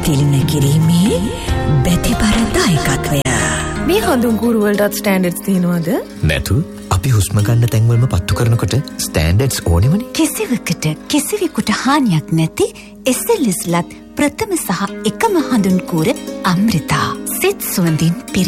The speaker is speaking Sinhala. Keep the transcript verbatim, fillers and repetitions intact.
තිලින කිරීමේ බැතිබර දායකත්වය. මේ හඳුන් කූරු වලටත් ස්ටෑන්ඩඩ්ස් තියෙනවද? නැතු. අපි හුස්ම ගන්න තැන්වලම පත්තු කරනකොට ස්ටෑන්ඩඩ්ස් ඕනෙමනේ. කිසිවකට කිසිවෙකුට හානියක් නැති එස් එල් එස් ලත් ප්‍රථම සහ එකම හඳුන් කූර අමෘතා. සිත් සුවඳින්